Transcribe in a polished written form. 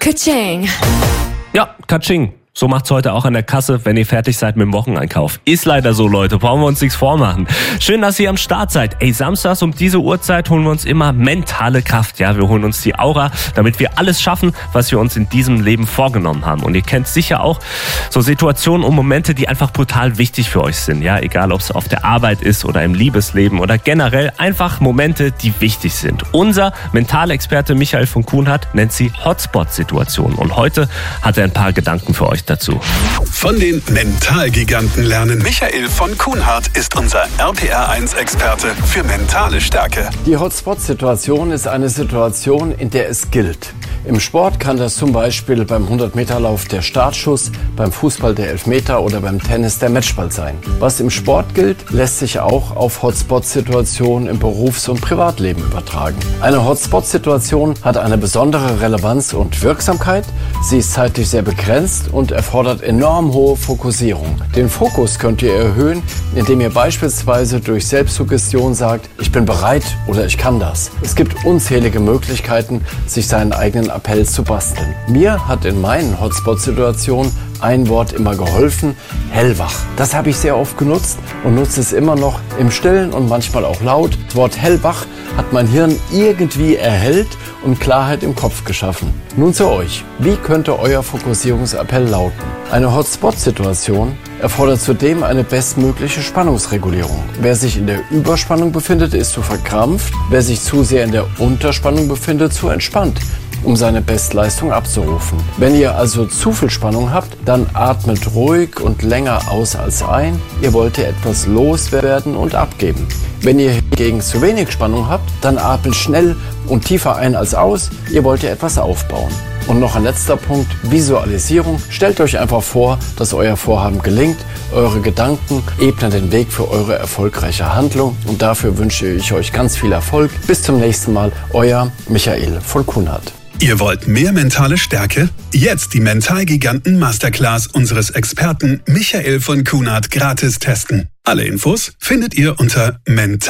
Ka-ching. Ja, Katsching. So macht's heute auch an der Kasse, wenn ihr fertig seid mit dem Wocheneinkauf. Ist leider so, Leute. Brauchen wir uns nichts vormachen. Schön, dass ihr am Start seid. Samstags um diese Uhrzeit holen wir uns immer mentale Kraft. Ja, wir holen uns die Aura, damit wir alles schaffen, was wir uns in diesem Leben vorgenommen haben. Und ihr kennt sicher auch so Situationen und Momente, die einfach brutal wichtig für euch sind. Ja, egal ob es auf der Arbeit ist oder im Liebesleben oder generell einfach Momente, die wichtig sind. Unser Mentalexperte Michael von Kuhnhardt nennt sie Hotspot-Situationen. Und heute hat er ein paar Gedanken für euch dazu. Von den Mentalgiganten lernen. Michael von Kuhnhardt ist unser RPR1-Experte für mentale Stärke. Die Hotspot-Situation ist eine Situation, in der es gilt. Im Sport kann das zum Beispiel beim 100-Meter-Lauf der Startschuss, beim Fußball der Elfmeter oder beim Tennis der Matchball sein. Was im Sport gilt, lässt sich auch auf Hotspot-Situationen im Berufs- und Privatleben übertragen. Eine Hotspot-Situation hat eine besondere Relevanz und Wirksamkeit. Sie ist zeitlich sehr begrenzt und erfordert enorm hohe Fokussierung. Den Fokus könnt ihr erhöhen, indem ihr beispielsweise durch Selbstsuggestion sagt, ich bin bereit oder ich kann das. Es gibt unzählige Möglichkeiten, sich seinen eigenen Appell zu basteln. Mir hat in meinen Hotspot-Situationen ein Wort immer geholfen: hellwach. Das habe ich sehr oft genutzt und nutze es immer noch im Stillen und manchmal auch laut. Das Wort hellwach hat mein Hirn irgendwie erhellt und Klarheit im Kopf geschaffen. Nun zu euch. Wie könnte euer Fokussierungsappell lauten? Eine Hotspot-Situation erfordert zudem eine bestmögliche Spannungsregulierung. Wer sich in der Überspannung befindet, ist zu verkrampft. Wer sich zu sehr in der Unterspannung befindet, zu entspannt, um seine Bestleistung abzurufen. Wenn ihr also zu viel Spannung habt, dann atmet ruhig und länger aus als ein. Ihr wollt ja etwas loswerden und abgeben. Wenn ihr hingegen zu wenig Spannung habt, dann atmet schnell und tiefer ein als aus. Ihr wollt ja etwas aufbauen. Und noch ein letzter Punkt: Visualisierung. Stellt euch einfach vor, dass euer Vorhaben gelingt. Eure Gedanken ebnen den Weg für eure erfolgreiche Handlung. Und dafür wünsche ich euch ganz viel Erfolg. Bis zum nächsten Mal. Euer Michael von Kuhnhardt. Ihr wollt mehr mentale Stärke? Jetzt die Mentalgiganten Masterclass unseres Experten Michael von Kuhnhardt gratis testen. Alle Infos findet ihr unter mental